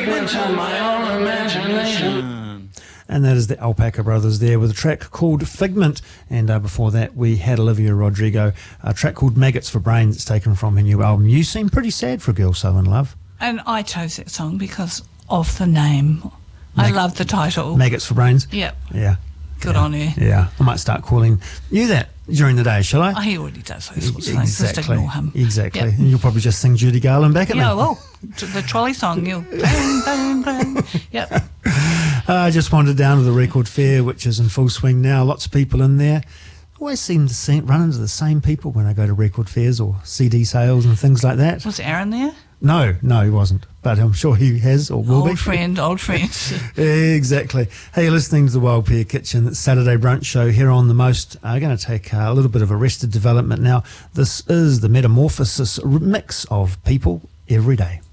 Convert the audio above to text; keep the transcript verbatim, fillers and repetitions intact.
figment of my own imagination. And that is the Alpaca Brothers there with a track called Figment. And uh, before that, we had Olivia Rodrigo, a track called Maggots for Brains. It's taken from her new album. You seem pretty sad for a girl so in love. And I chose that song because of the name. Mag- I love the title. Maggots for Brains? Yep. Yeah. Good yeah. on her. Yeah. I might start calling you that during the day, shall I? Oh, he already does those sorts of exactly. things. Just ignore him. Exactly. Yep. And you'll probably just sing Judy Garland back at yeah, me. Yeah, well, the trolley song. You'll bang, bang, bang. Yep. I uh, just wandered down to the record fair, which is in full swing now. Lots of people in there. Always seem to see, run into the same people when I go to record fairs or C D sales and things like that. Was Aaron there? No, no, he wasn't. But I'm sure he has or will old be. Old friend, old friend. Exactly. Hey, you're listening to the Wild Pear Kitchen. It's Saturday Brunch Show here on The Most. I'm going to take uh, a little bit of Arrested Development now. This is the Metamorphosis mix of People Every Day.